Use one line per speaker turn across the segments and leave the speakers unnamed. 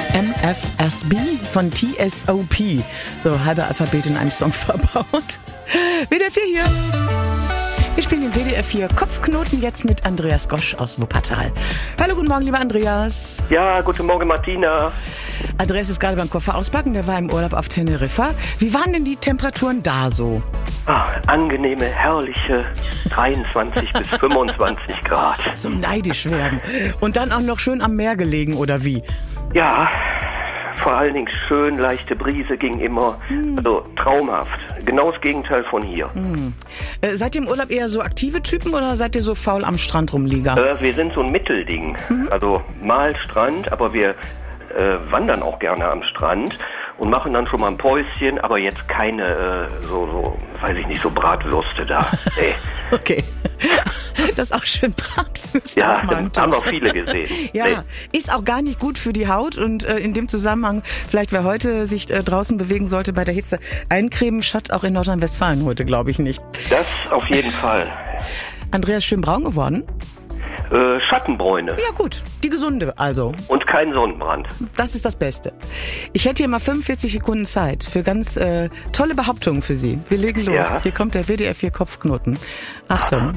MFSB von TSOP. So halbe Alphabet in einem Song verbaut. WDR 4 hier. Wir spielen den WDR 4 Kopfknoten jetzt mit Andreas Gosch aus Wuppertal. Hallo, guten Morgen, lieber Andreas.
Ja, guten Morgen, Martina.
Andreas ist gerade beim Koffer auspacken, der war im Urlaub auf Teneriffa. Wie waren denn die Temperaturen da so?
Angenehme, herrliche 23 bis 25 Grad.
Zum neidisch werden. Und dann auch noch schön am Meer gelegen, oder wie?
Ja, vor allen Dingen schön, leichte Brise ging immer. Also traumhaft. Genau das Gegenteil von hier.
Seid ihr im Urlaub eher so aktive Typen oder seid ihr so faul am Strand rumlieger?
Wir sind so ein Mittelding. Also mal Strand, aber wir wandern auch gerne am Strand und machen dann schon mal ein Päuschen, aber jetzt keine, weiß ich nicht, so Bratwürste da. Nee.
Okay. Das ist auch schön Bratwürste.
Ja, haben auch viele gesehen.
Ja, ist auch gar nicht gut für die Haut und in dem Zusammenhang, vielleicht wer heute sich draußen bewegen sollte bei der Hitze, eincremen schadet auch in Nordrhein-Westfalen heute, glaube ich nicht.
Das auf jeden Fall.
Andreas, schön braun geworden?
Schattenbräune.
Ja gut, die gesunde also.
Und kein Sonnenbrand.
Das ist das Beste. Ich hätte hier mal 45 Sekunden Zeit für ganz tolle Behauptungen für Sie. Wir legen los.
Ja.
Hier kommt der WDR 4 Kopfknoten. Achtung.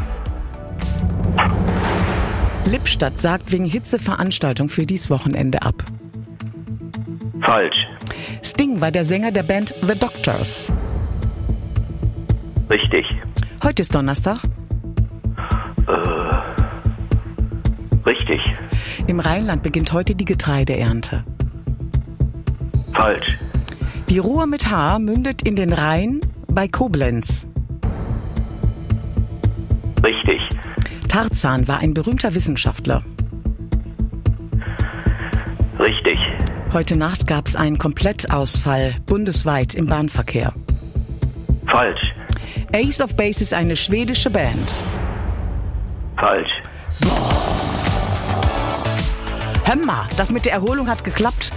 Lippstadt sagt wegen Hitzeveranstaltung für dies Wochenende ab.
Falsch.
Sting war der Sänger der Band The Doctors.
Richtig.
Heute ist Donnerstag.
Richtig.
Im Rheinland beginnt heute die Getreideernte.
Falsch.
Die Ruhr mit H mündet in den Rhein bei Koblenz.
Richtig.
Tarzan war ein berühmter Wissenschaftler.
Richtig.
Heute Nacht gab es einen Komplettausfall bundesweit im Bahnverkehr.
Falsch.
Ace of Base ist eine schwedische Band.
Falsch.
Hör mal, das mit der Erholung hat geklappt.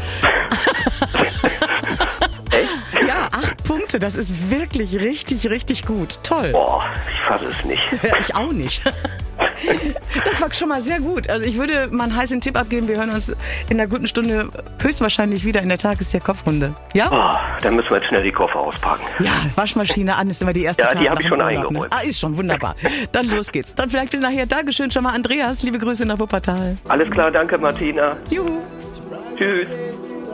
Echt?
Ja, 8 Punkte, das ist wirklich richtig, richtig gut. Toll.
Boah, ich fasse es nicht.
Ja, ich auch nicht. Das war schon mal sehr gut. Also ich würde mal einen heißen Tipp abgeben. Wir hören uns in einer guten Stunde höchstwahrscheinlich wieder in der Tagestheer-Kopfrunde. Ja?
Boah, dann müssen wir jetzt schnell die Koffer auspacken.
Ja, Waschmaschine an ist immer die erste
Ja,
Tag
die habe ich
nach dem
schon
Urlaub,
eingeräumt.
Ne? Ist schon, wunderbar. Dann los geht's. Dann vielleicht bis nachher. Dankeschön schon mal, Andreas. Liebe Grüße nach Wuppertal.
Alles klar, danke Martina.
Juhu.
Tschüss.